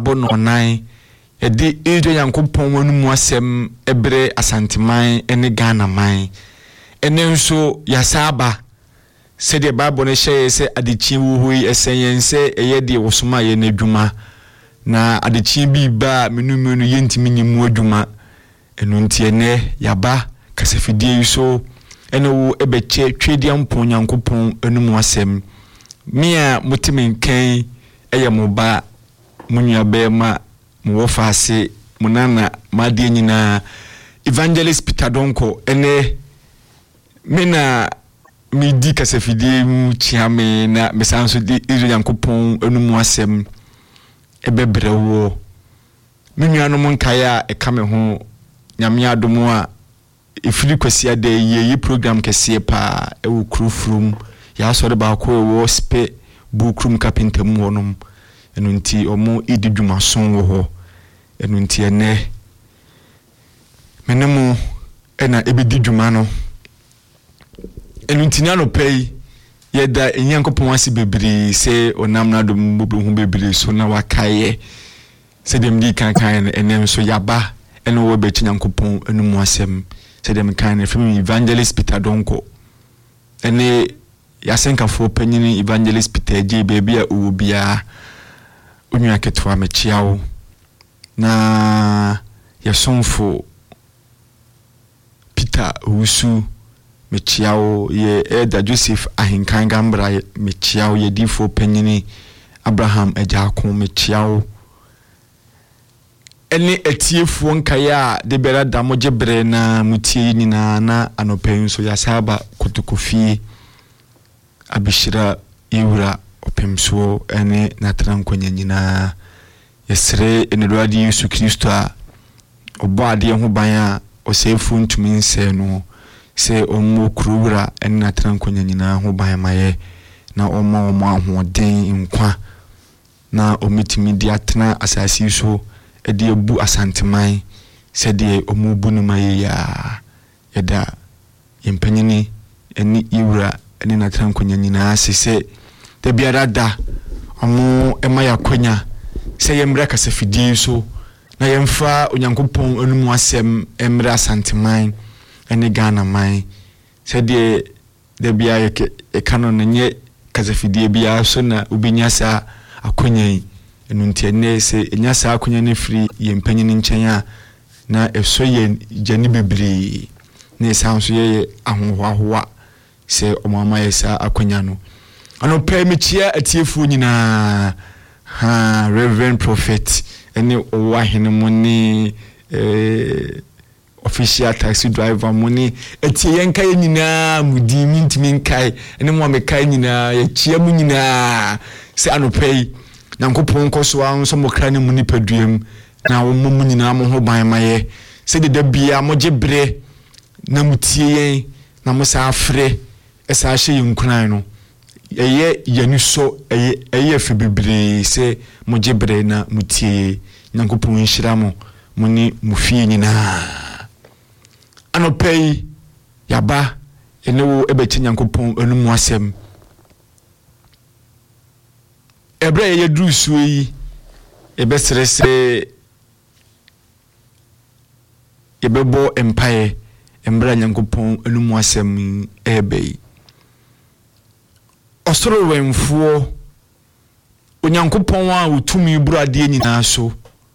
abono nan edi ejo Nyankopɔn wanu asɛm ebre asanteman ene Ghana man ene nso yasaba se de Bible ne hye se adechi wuhui esenyense eye de wosoma ye na adwuma na adechi bi ba menumenu yentimi nyimu adwuma enu ntie ne yaba kasafidie yuso ene wo ebeche twediam mpon Nyankopɔn enu asɛm mia mutimin kan eye moba munua bema mo wofase munana madie nyina Evangelist Peter Donko ene mena midi kasafidie mu chiame na mesanso di Israel Nyankopɔn enu asɛm ebebrewo munua no monkaya ekame ho nyame adomo a ifiri kwasia de yi program kese pa ewo krufrum ya sore ba ko ewo spe bukrum kapintam wonom enu nti omo idi dwumason wo ho enu nti ene menemu ena ebedi dwuma no enu nti na no pay yeda Nyankopɔn ase bebiri se onam na do mbobro hu bebiri so na wakaye se dem di kankan ene so yaba ene wo be Nyankopɔn enu asɛm se dem kan from Evangelist Peter Donko ene yasenkafo panyini Evangelist Peter J baby a obia onua ketwa mechiawo na yesonfo Peter Usu mechiawo ye Elder Joseph Ahinkan Gambra mechiawo ye difo panyini Abraham Ejako mechiawo ene etiefo nkaya de bera da mojebre na mutie nyina na anopen so yasaba kotokofie abishira iwura opemso ene natrankonya nyina yesre enedwadi Yesu Kristo a obo ade ho ban a osefu ntumi nse no se omo kuruwura ene natrankonya nyina ho ban maye na omo ahoden nkwa na omitimi di atena asasi so edi ebu asanteman se de omo bu no maye ya yeda yempanyini eni iwura ene natrankonya nyina sese de biara da omo ema yakonya se yemra kasafidie so na yemfa Onyankopɔn enu asɛm emra asanteman ene Ghana man se de bia yeke ekanon nye kasafidie bia so na obinya sa akonya enu ntiene se enya sa akonya ne free yempanyini nkyɛn a na eso ye jani bebiri ne sanso ye ahohoahoa se omama yesa akonya no ano pay mechia atiefu nyina ha Reverend Prophet ene owahene moni official taxi driver moni etie yenka nyina mudi mintimi nkai ene mo mekai nyina ye chia mu nyina se ano pay Nyankopɔn koso anso mokra ne muni paduam na wo mu nyina mo ho ban maye se de bia mojebre na mutie yen na mo sa afre esa hye yinkunan no eye yanuso eye fibibiri se mojebre na mutie Nyankopɔn nhyira mo muni mufie nyina anopei yaba ene wo ebechi Nyankopɔn enu asɛm ebra ye dru suyi ebesere se ebebo empire embra Nyankopɔn enu asɛm ebei osoro wenfuo Onyankopɔn a utumi burade nyina so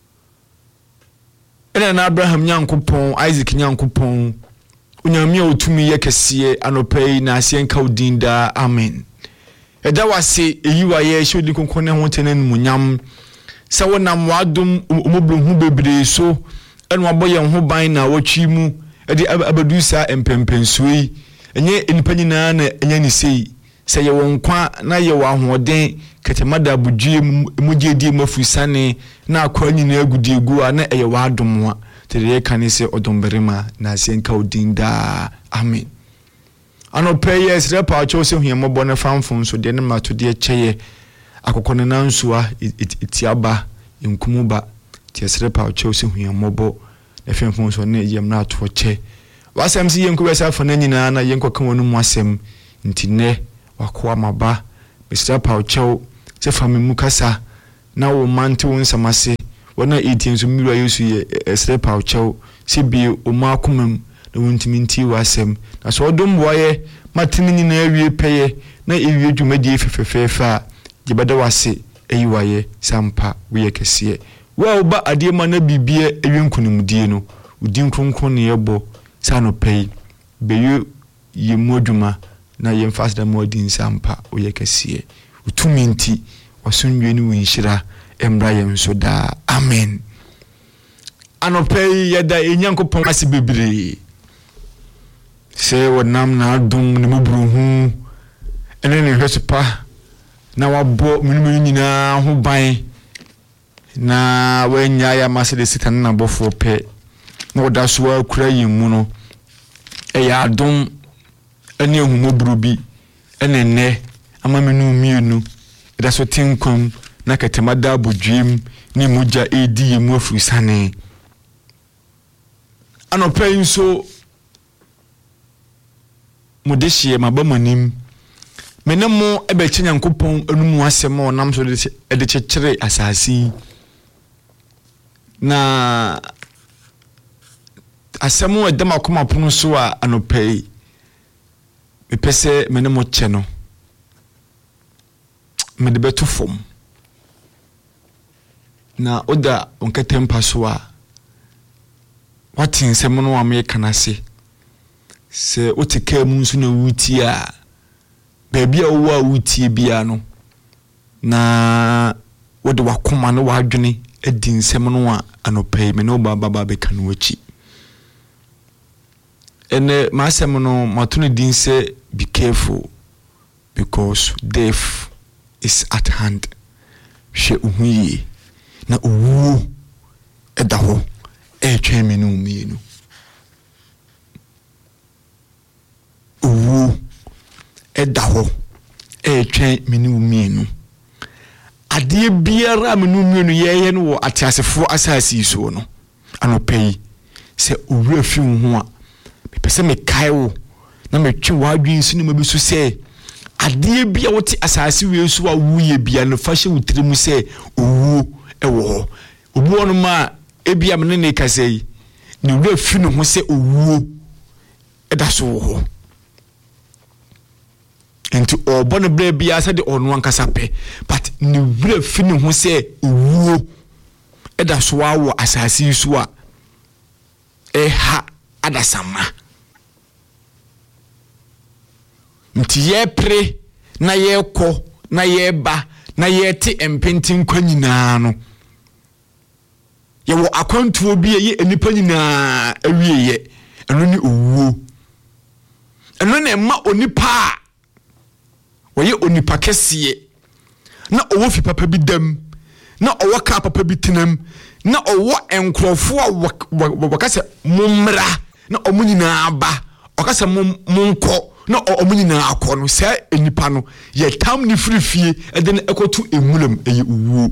ena na Abraham Nyankopɔn Isaac Nyankopɔn onyame utumi yekese anopai na asienka udinda amen eda wase eyiwa ye hyodi konkone ho tenen munyam se wonam wadom omoblohu bebre so eno aboye ho ban na watwi mu ede abadusa empempensuyi enye enipanyina na enye ni sei se ye wonkwa na ye wa ahoden ketemada budue mujedi mafusane na akwa nyina agudi egu a na eye wa adomwa tere kan se odomberema na asienka odinda amen ano pay sre pa cho se huembo ne famfon so de ne mato de cheye akokone nansua itiaba nkumuba tie sre pa cho se huembo ne famfon so ne yem na to che wasem si yenko besa fa na nyina na yenko kan wonu mu asem ntine wakoa maba Mr. Paucho se fami mukasa na wo mante won samase wana eating so mira yesu ye step out chow se bi o ma akomam na wontimi nti wasem na so odom boye matini ni na awie peye na ewie dwumadi fefefefa gibada wase eyiwaye sampa we kese wa oba ade ma na bibie ewenkunimdie no udin kronkron ne yebo sano pay beyu yemodwuma na yemfas da modin sampa we kese utumi nti wasundwe ni winhira emra yemso da amen anopay yada enyankopon ase bebre se wonam na adum ne mubruhu ene ne hwesepa na wabo munum nyina ho ban na wanya ya masede sitan na bofo pe na odaso akura yimu no eya adum ene ehumobru bi ene ne ama menum mienu edaso tinkom na katemada bodwem ni muja edi yemu afurusane anopɛ nso modehie mabamanim menemo ebeche nyankopɔn anumu asɛm o nam so de kyekere asasi na asɛm o edam akoma pono so a anopɛ mepese menemo kye no mede beto fom na oda onkatempa so a watin nsɛm no America na se oteka mu nso na wuti a baabia wo a wuti bia no na wode wakoma no wadwene adi nsɛm no a anopɛ me no baba beka no wachi ene masɛm no matunu din se be careful because death is at hand hwe uhuye na owu edaho etwe me no mienu owu edaho etwe me no mienu ade biara me no mienu yeye no wo atiasefo asasi so no anopɛyi se owura fi ho a pese me kai wo na me twe wadwin sinu ma bi so se ade bia wote asasi we so a wuye bia no fa hye wutirimu se owu ewo obu ono ma ebia me ne kasei ni wura fi no ho se owu eda so wo enti obo no bra bia se de ono ankasa pe but ni wura fi no ho se owu eda so awo asasi so a ha adasama nti ye pre na ye ko na ye ba na ye te empentin kwa nyina no ye wo akwantuo bi ye enipa nyina awieye eno ni owuo eno na ma onipa wo ye onipa kese na owo fi papa bi dam na owo ka papa bi tinam na owo enkrofo a wakase mummra na omunyina ba okase munko na omunyina akọ no se enipa no ye tam ni frifie e de ekotu emulam eye uwu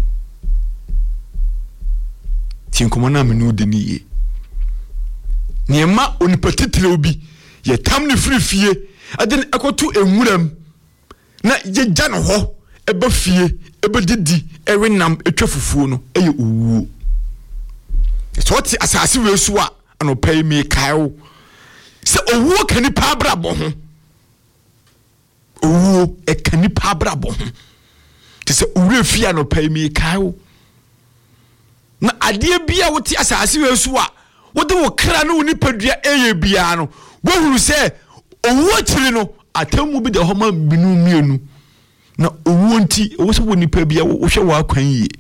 tinkomo na menu de niye niema onipa titire obi ye tam ni frifie e de ekotu emulam na ye gya no ho eba fie eba didi ewenam etwafufuo no eye uwu so ti asase we so a anopay me kaio se owu kani pa brabo ho owu e kani pa brabo ho te se owura fi anopay me kaio na ade bia wote asase we so a wode wo kra no ni padua eye bia no wo huru se owu akiri no atamu bi de ho ma binu mienu na owu nti wo so woni pa bia wo hwe wa kwan yi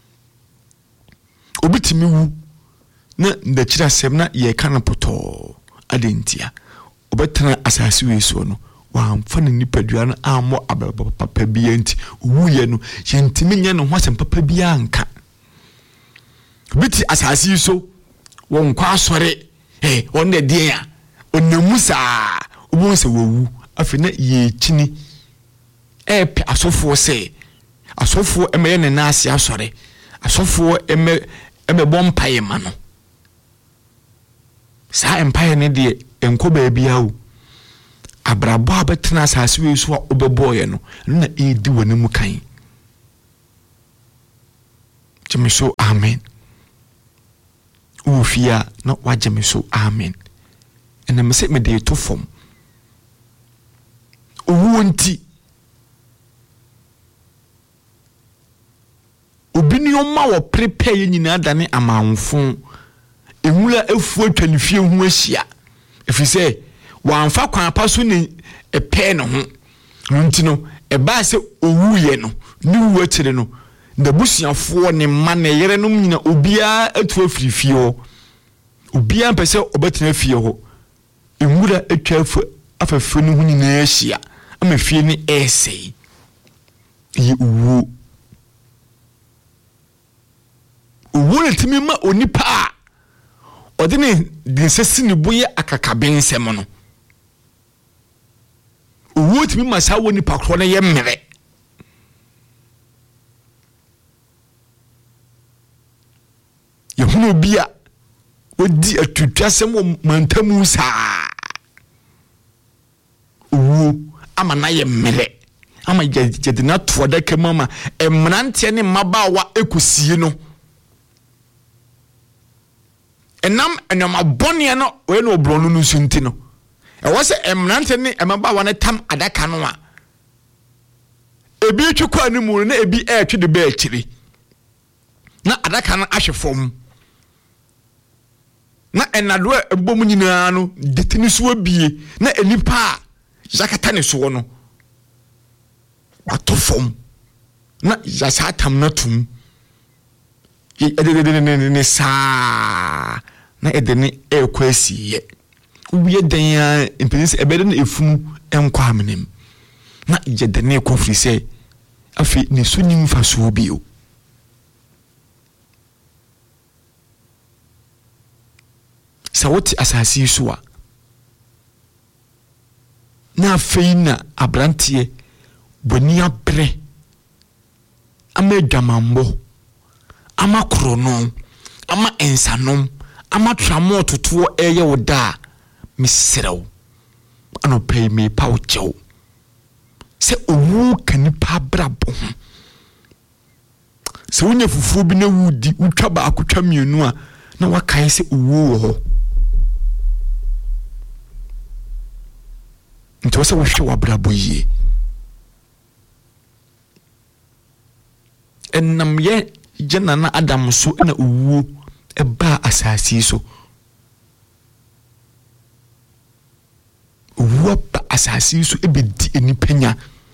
obitimi wu na ndachira sem na ye kana poto adentia obetana asase we so no wa amfa ne nipadua no ammo papa bia nti wuye no yentimi nya no ho asem papa bia anka biti asase so won kwa asore won de den a onamusa obonse wowu afi na ye chini pe asofo se asofo emeye ne na ase asore asofo eme bompaye ma no sa empire ne de enko ba bia wo abrabo abetena asase we so obeboye no na edi wanimu kan Jeme so amen. Ufia no wa jeme so amen. Ena me se me de to fom. Owu nti obi ni oma wo prepare nyina dane amanfo enwula efu atwanifie hu ahia efise wanfa kwan pa so ni epe ne ho nti no eba se owuye no ni wu akire no ndabusuafo ne ma ne yere no nyina obia atu afirifie ho obia mpese obetina fie ho enwura atwa afafe no hu nyina ahia amafie ni essay yi uwu timi ma onipa odine dinsesi ni boye akakabensem no uwu timi ma sa woni pakro na ye mmere yehunu bia odi atutwasem mantamu saa uwu ama na ye mmere ama jedina toda kemama emrante ne mabawa ekusie no enam abonye no we no obronu no sunti no e wo se emrante ne emabawa ne tam adaka no a ebi twekwa ne mu na ebi etwe de ba akiri na adaka no ahwefom na enado ebom nyina no detini so abie na enipa yakata ne so no atofom na yasatam na tum ne saa na edene ekwasiye ubiye dan impedance ebede na efum enkwa amenem na yedene ekofri se afi ne sunim faso bio sawoti asasi suwa na feina abrantie bonia bre amedwamambo ama krono ama ensanom ama tramo totoɔ ɛyɛ woda misrew ano pay me paucho se owu kanipa brabo se wonya fufuo bi na wudi utwa ba akotwa mienu a na wakae se owu wo ho nti wose wohwe wabrabo yie enam ye jena na Adam so na owu eba asasi so owu ba asasi so ebedi enipanya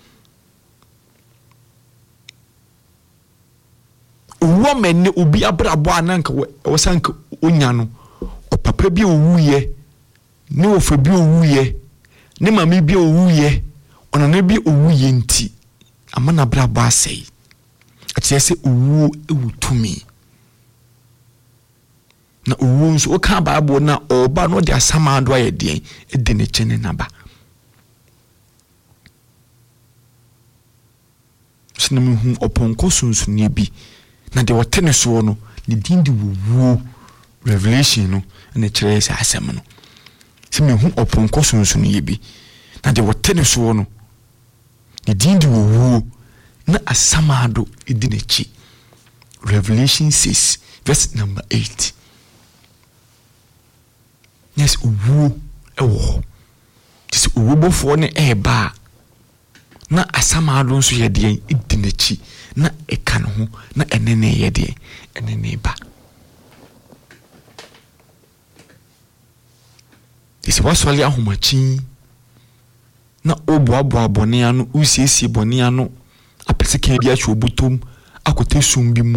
owu menne obi abrabo ananka wosanka onya no opapa bi owu ye ne ofa bi owu ye ne mama bi owu ye ona ne bi owu ye nti amana brabo asai atiese owu ewutumi na owu nso oka Bible na oba no de asamado ayedien edi ne chene naba sinemu hu oponko sunsunie bi na de wotene so no ne dindi wowu revelation no na kire se asem no sinemu hu oponko sunsunie bi na de wotene so no ne dindi wowu na asamado edinechi Revelation 6 verse number 8 yes uwu ewo this uwu bofo ne eba na asamado nso yede edinechi na eka no ho na enene yede enene ba this waswali ahomachi na oboabo abone anu usiesie bone anu apese kan bi atwo butom akote sum bi mu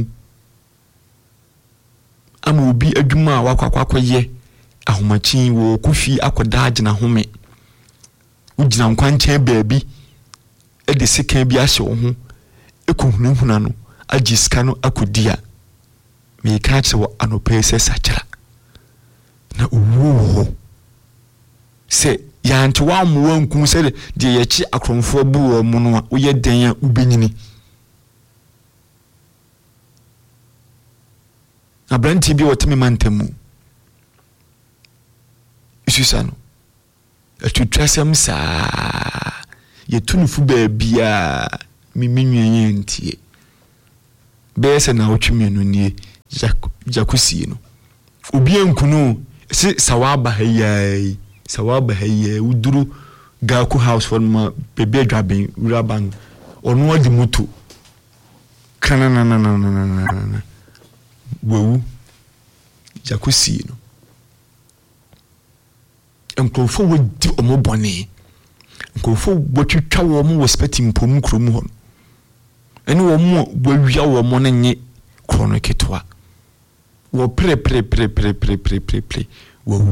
ama obi adwuma wakwakwakwaye ahomachi wo kufi akoda agina home ugina nkwanche baabi ede sekan bi ahye wo ho ekohunahuna no agiska no akodia me ka che wo anopese sachara na owo se yanti wa muwa nkun se de yechi akromfo buwo mu no a uye den ya ubenyini abranti bi woteme mantemu isusano atutwasem saa yetunufu baabia mimenwen ntie bese na otwemienu nie jakusi no obi enkunu se sawaba hayai uduru gaku house for ma bebe adwaben uraban onu odi mutu kana wewu jakusi no enkrofo wodi omobone enkrofo wotwitwa wo mo respect mpom krom ho ene wo mo wawia wo mo na nye krono ketwa wo pre wo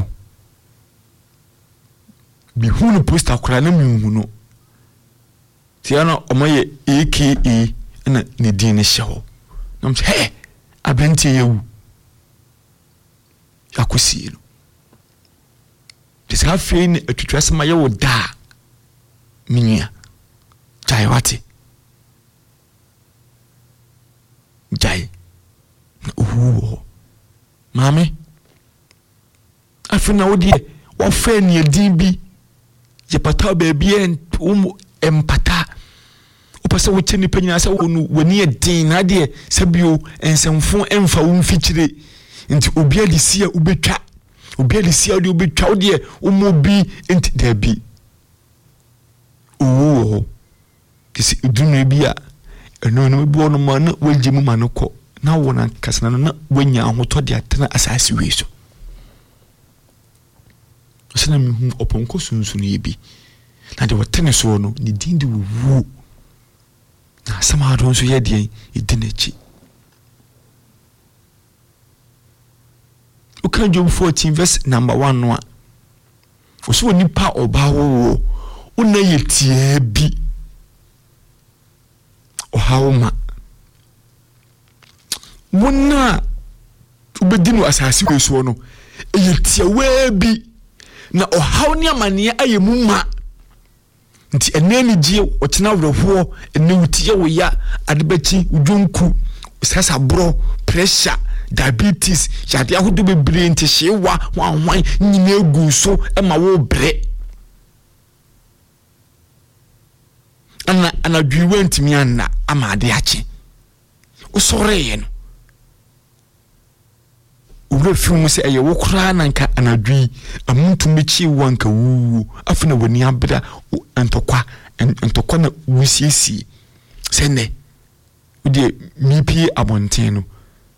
bi hunu poster kora na mihu no tiana omoye AKA na ne din ne hyeho na mse he abenti yewu yakosi no disa fe ni atwitwa sema ye wo da minia jai wate jai mame afina wodi wo fe ni edin bi je pata baby empata opasa wo cheni panyina sa woni edin na de sabio ensemfo emfa wo mfikire nti obi adisia ubetwa obi adisia odi ubetwa wo de omobi nti da bi kisi dunu bi a eno bi wono ma na wajimu ma no ko na wona kasana na wanya ahoto de atena asase wi so sana mi oponko sunsun yebi na de wotene so no ni dindi wu na sama do so ye de idinechi ukan Job 14 verse number 1 no a oso nipa oba wo una yetie bi ohawma wona ubedinu asase wi so no yetie we bi na ohaw ni amane ayemu ma nti enani gie otena wreho ene wutie wo ya adebachi udwonku sasa bro pressure diabetes yade ahodo bebre nti hyewa wanwan nyina egu so ema wo bre ana dwiwe ntimi anna amade ache usore ye no urefimu se eye wokra nanka anadwi amuntu mechi wanka wu afuna wani abda antokwa na wusisi sene udi mipi abonten no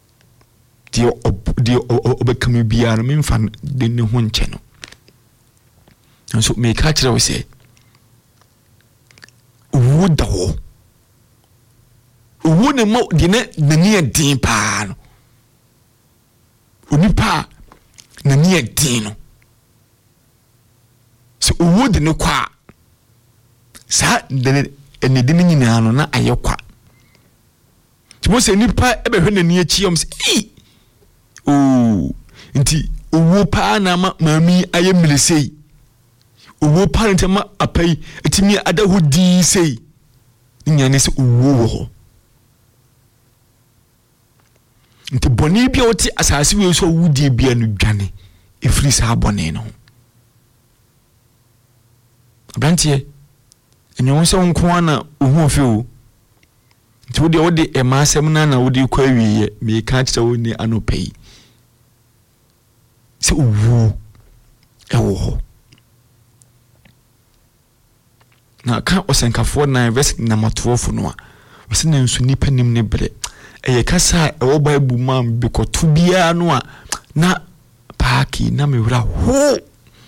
di obekam bia no memfa de ne ho nche no nso me ka kire wo se wu dawo wu ne mo de ne din pa no onipa na nie din no so owo de no kwa sa de ne de nyina no na ayekwa timo se nipa ebehwe na nie chiom se nti owo pa na mami aye milesei owo pa ntama apai etimi adahu di sei nyane se owo ho nti boni bia oti asase we so wudi bia no dwane efri sa boni no abrantie enyo so nko ana ohu ofi o nti wodi e masem na wodi kwa wiye me ka kire woni anopai se owu ewo na ka osenkafo na verse number 12 no a wose na nsu nipa nim ne bre eye kasa ewo Bible man bi ko to bia no a na paaki na mewura ho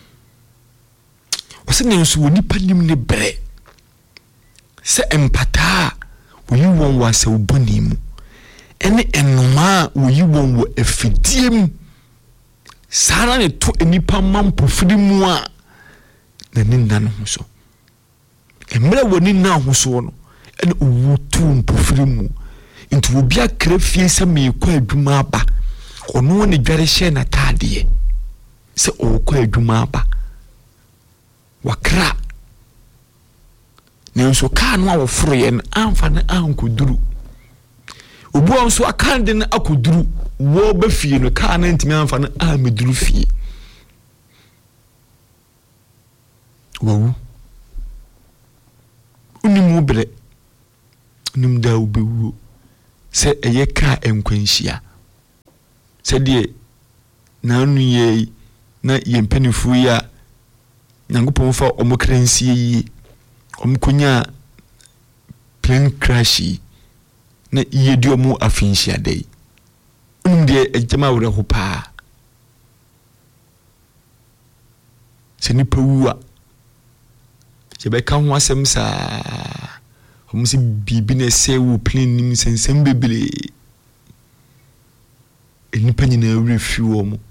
wose na nsu woni panim ne bre se empata woyi won wase oboni mu ene enoma woyi won wo afidiem sara ne to enipa mampo fidimu a na ninna no so emre woni na ho so no ene owutu mpofirimu nti obi akra fie se me kwa adwuma aba ono ne dware hye na tade se o kwa adwuma aba wakra ne nso ka no awoforo ye na amfa na ankoduru obu nso akande na akoduru wo ba fie no ka na ntimi amfa na ameduru fie wo unimu bre nim da obewu se eye ka enkwanhia se de na anu ye na yempanifu ya Nyankopɔn fa omokransie yi omkonya plane crash na yedi omo afinhia dai de ejama wura ho pa se ni pawua je be ka ho asem sa omusi bibi na se wo plane nim sensem bebele enipa nyina wura fi wo mo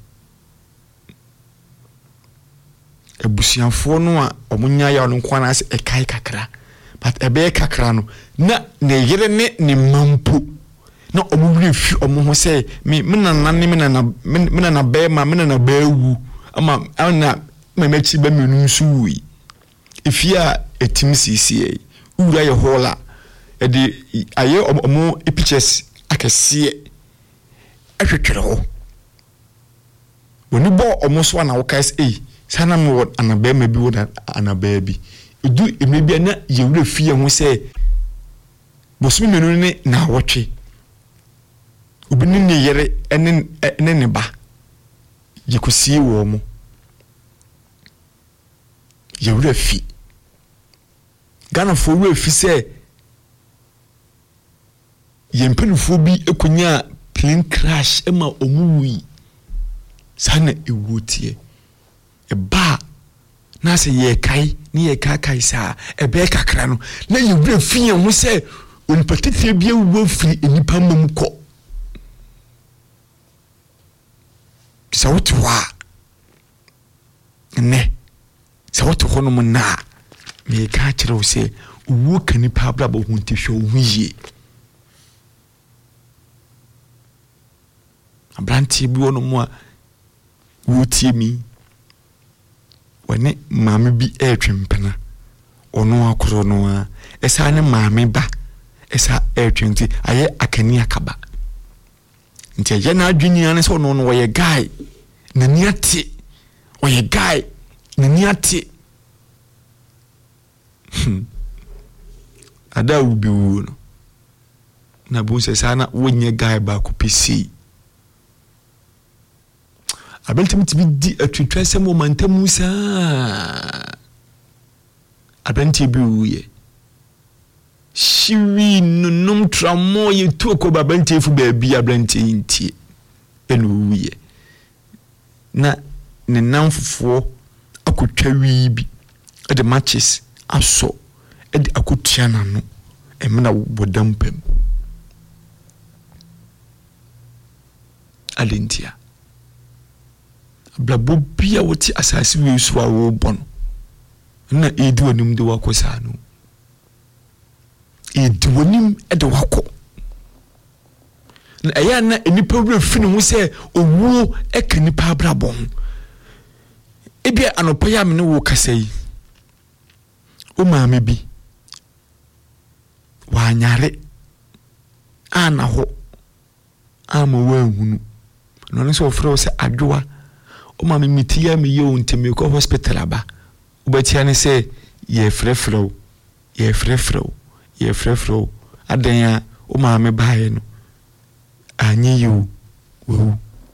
ebusianfo no a omunya ya no nkwana ase ekai kakra but ebe kakra no na yere ne mampo na omwure fi omo ho se me na be ma me na bawu ama na memechi ba menu nsuwi ifia etim CCA ura ye hola e de aye omo pictures akese ahwetwere ho woni bo omo so na wo kais sana me wo anabe ma bi wo da anabe bi edu emebi na ye wura fi ho se bosumi menu ne na wotwe obini ne yere ene ne ba yekusie wo mo ye wura fi Ghana for wura fi se yempenufo bi ekonya plane crash ema omuwi sana ewutie eba na se ye kai ni ye kai sa ebe kakra no na ye wura fi ho se onipatete bia wo firi enipa mam ko sa wotwa ne sa wotho no na me ka kire wo se wo kani pa bra bo hunti hwo wiye abranti bi wono mo a wotie mi wone maame bi etwempena ono akoro no a esa ne maame ba esa etwenti aye akani akaba nti ye na adwini ane so no wo ye guy na niate wo ye guy na niate ada ubi wo no na bu se sana wonye guy ba ko pc abentim tibi di atwitwa sem o mantamu sa abenti bi wuye shiwi nunum tramo ye tu ko babenti fu ba bi abenti ntie enu wuye na ne namfofo akotwa wi bi de matches aso de akotua nano emna bodampem alentia blabo bia woti asase wi so awo bono na edi wonim de wakosa no edi wonim de wako na eya na enipa wura fini ho se owu ekanipa abrabon ebia anopa ya me no wo kasai o maame bi wanyare ana ho ama wanhunu no ne so ofre se adwoa o maame mitia me ye onteme ko hospital aba obatia ne se ye frefro adanya o maame baaye no anyi yu wo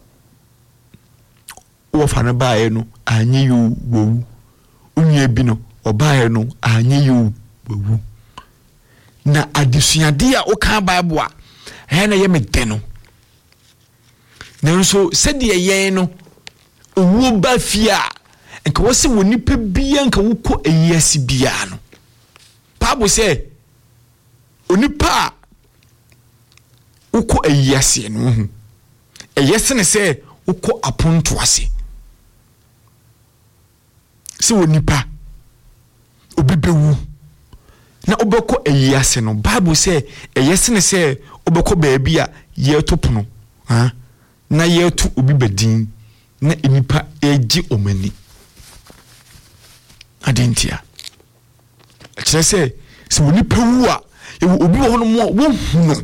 o fa na baaye no anyi yu wo onye bi no obaye no anyi yu wo na adisuade a o kan bible a he na ye mede no nanso sede ye no owo ba fia enka wo se woni pa bia nka wo ko eyasi bia no bible se onipa uko eyasi no eyesi ne se uko aponto ase se wonipa obibewu na obeko eyase no bible se eyese ne se obeko baabi a ye topono ha na ye to obi badin na enipa eji omani adentia akire se wonipa wu a obi wo no mo wo huno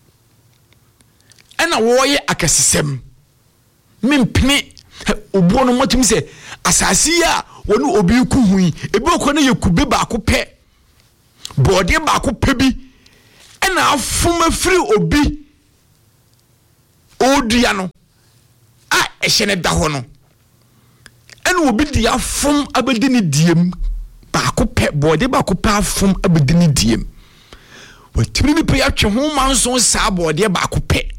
ana wo ye akasesem mempene obo no motim se asasi a wonu obi ku hui ebi okọ na yekube ba ko pe bode ba ko pe bi ena afuma firi obi odua no a ehye ne da ho no ene obi di afom abedi ne diem baako pe bode baako pa afom abedi ne diem watibiri ni pe atwe ho manso saa bode baako pe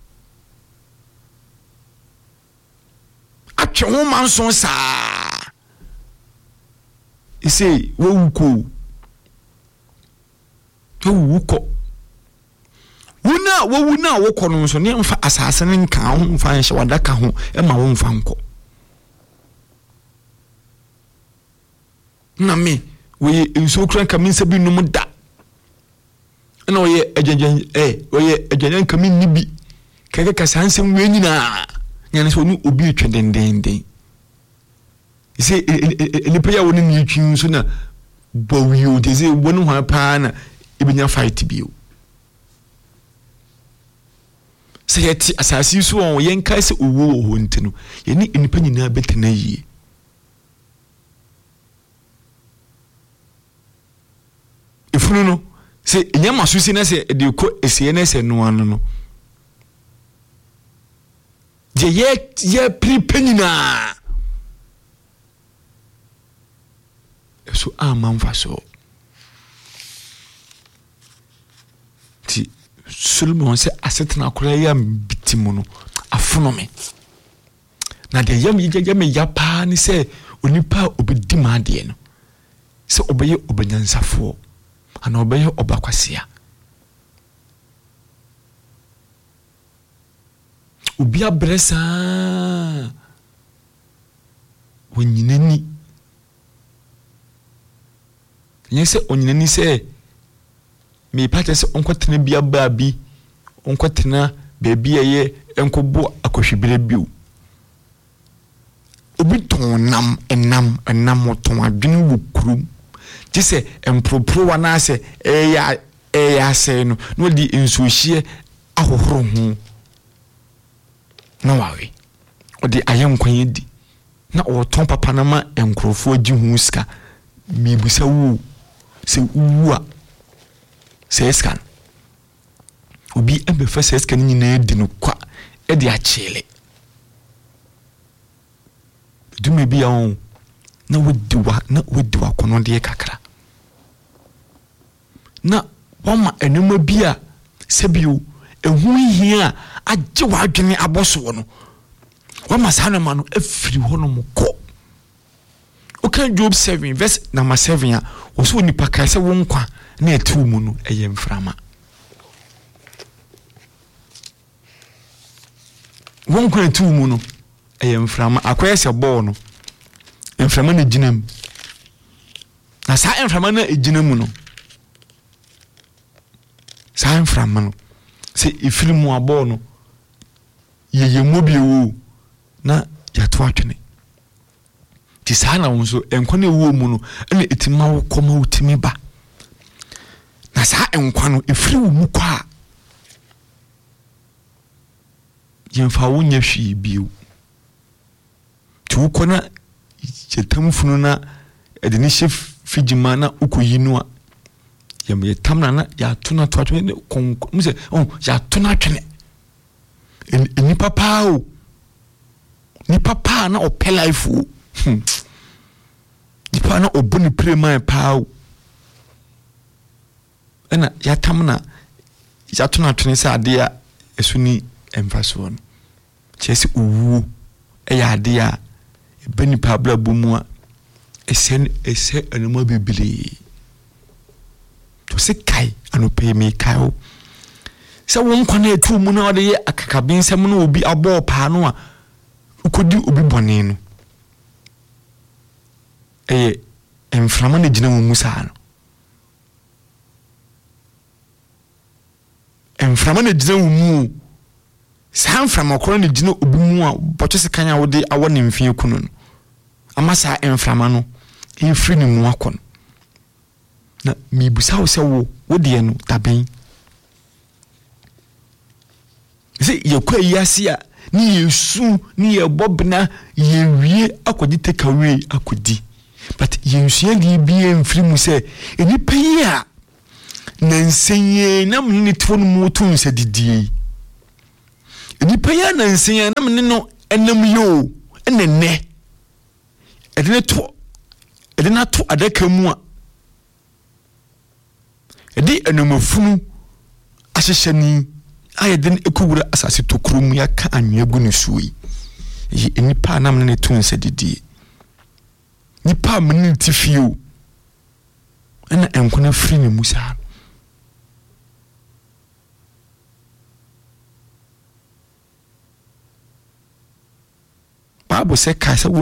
atwe ho manso saa ise wo wuko wuna wokɔ no so ne mfa asase ne nka ho mfa nhye wadaka ho ma wo mfa nkɔ na me we nso kran kaminsa bi num da na oye ajanjan kamin ni bi keke kasansem we nyina nyane so nu obi etwe dendenden ise nipa ya woni ni twin so na bawiyo de ze wonu ha pa na ebenya fight bio sayeti asasi so on yenka se owo ho ntino ye ni nipa nyina betena yie ifunu no se nyama so si na se de ko esie na se no ano no je ye pripanyina so amamfa so ti Solomon se asetena akora ya bitimu no afono me na de yam ya pa ni se onipa obedi maade no se obeye obanyansafo ana obeye obakwasia obi abresa wonyinani nyese onyinani se me pate se onkotena bia baabi onkotena beebi eye enkobo akohwebere biu obi tonam enam ton adwene wukurum dise empropro wana se eya se no no di ensuhie ahohoro ho no wawe odi ayenkwan di na oton papa na ma enkrofo agi hu ska mibusa wu se uwa se scan obi embefa se scan nyina di no kwa e di achele dume bia on na wodiwa kono de kakra na wama enuma bia sebio ehu hia agye wadwene aboso no wama sanama no afiri hono mko okay Job 7 verse number 7 a oso nipa kai se wonkwa na etu mu no eye mframa wonkwa etu mu no eye mframa akoye se ball no mframa na ginam na sa mframa na ejinamu no sa mframa no se ifiri mu abo no yeye mobi wo na yato atwene ti sa na wonso enkwa na ewo mu no na etima wo koma utimi ba na sa enkwa no ifiri mu kwa yemfa wo nya hwi bio ti wo kona yetamfunu na edini chef fijima na ukoyinu a yem tamna na ya tuna to atwene mse ya tuna atwene ni papa o ni papa na opelife o ni papa na obuni prema pa o ena ya tamna ya tuna atwene sa ade a esuni emfaso no chesi uwu ya ade a beni pabla bumwa ese anuma bibili to se kai anope me kai o se won kwana etu mu na ode ye akakabin se mu na obi abo pa no a ukodi obi bone no emframa na gina mu musa no emframa na gina mu sa mframa koro na gina obi mu a boto se kanya wode awo ne mfie kunu no amasa emframa no efri ni mu akon na mibusa wo se wo de no taben se yekwa yiasia ni yesu ni yebobna yewie akodi take away akodi but yensu di bi emfri mu se eni peyi a na nsenye na munni tifo no mu to nse didie nipa ya nansen ya na me no enam yo enenne edina to adaka mu a edi enamafunu ahyehyani ayeden ekowura asase tokrom ya ka anwea gu ne suyi nipa nam ne to nsedidi nipa mene tifio ena enkona firi ne musa Bible say kaisa